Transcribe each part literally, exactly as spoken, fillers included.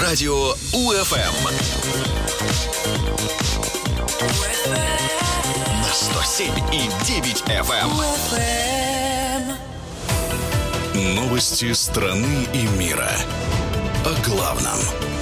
Радио УФМ на сто семь и девять эф эм. Новости страны и мира. О главном.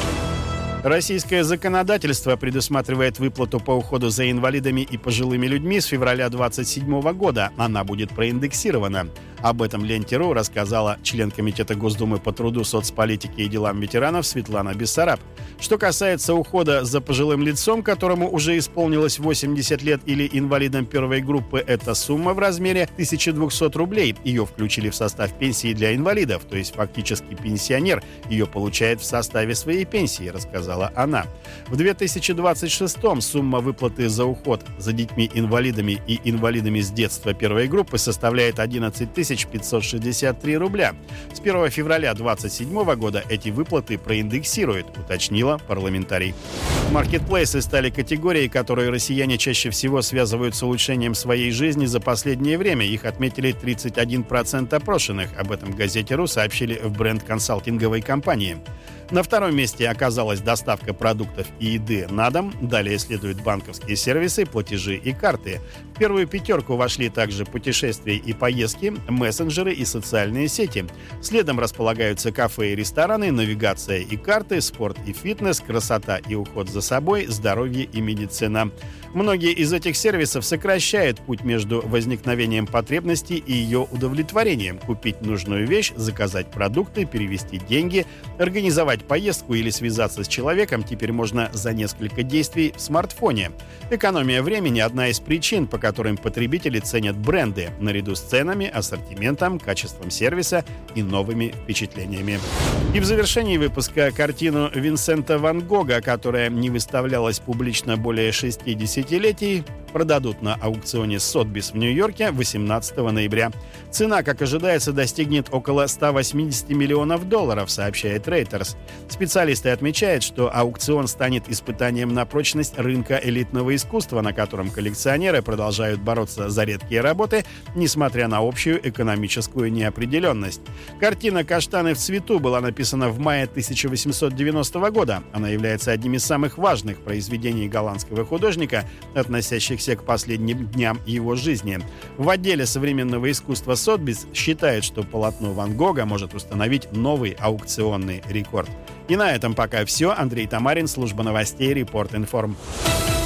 Российское законодательство предусматривает выплату по уходу за инвалидами и пожилыми людьми с февраля двадцать седьмого года. Она будет проиндексирована. Об этом Ленте.ру рассказала член Комитета Госдумы по труду, соцполитике и делам ветеранов Светлана Бессараб. Что касается ухода за пожилым лицом, которому уже исполнилось восемьдесят лет, или инвалидом первой группы, это сумма в размере тысяча двести рублей. Ее включили в состав пенсии для инвалидов, то есть фактически пенсионер ее получает в составе своей пенсии, рассказала она. В две тысячи двадцать шестом сумма выплаты за уход за детьми-инвалидами и инвалидами с детства первой группы составляет одиннадцать тысяч пятьсот шестьдесят три рубля. С первого февраля две тысячи двадцать седьмого года эти выплаты проиндексируют, уточнила парламентарий. Маркетплейсы стали категорией, которую россияне чаще всего связывают с улучшением своей жизни за последнее время. Их отметили тридцать один процент опрошенных. Об этом в газете.ру сообщили в бренд-консалтинговой компании. На втором месте оказалась доставка продуктов и еды на дом. Далее следуют банковские сервисы, платежи и карты. В первую пятерку вошли также путешествия и поездки, мессенджеры и социальные сети. Следом располагаются кафе и рестораны, навигация и карты, спорт и фитнес, красота и уход за собой, здоровье и медицина. Многие из этих сервисов сокращают путь между возникновением потребности и ее удовлетворением. Купить нужную вещь, заказать продукты, перевести деньги, организовать поездку или связаться с человеком теперь можно за несколько действий в смартфоне. Экономия времени – одна из причин, по которым потребители ценят бренды, наряду с ценами, ассортиментом, качеством сервиса и новыми впечатлениями. И в завершении выпуска картину Винсента Ван Гога, которая не выставлялась публично более шестидесяти десятилетий, продадут на аукционе Сотбис в Нью-Йорке восемнадцатого ноября. Цена, как ожидается, достигнет около ста восьмидесяти миллионов долларов, сообщает Reuters. Специалисты отмечают, что аукцион станет испытанием на прочность рынка элитного искусства, на котором коллекционеры продолжают бороться за редкие работы, несмотря на общую экономическую неопределенность. Картина «Каштаны в цвету» была написана в мае тысяча восемьсот девяностого года. Она является одним из самых важных произведений голландского художника, относящихся к последним дням его жизни. В отделе современного искусства Сотбис считают, что полотно Ван Гога может установить новый аукционный рекорд. И на этом пока все. Андрей Тамарин, служба новостей Report Inform.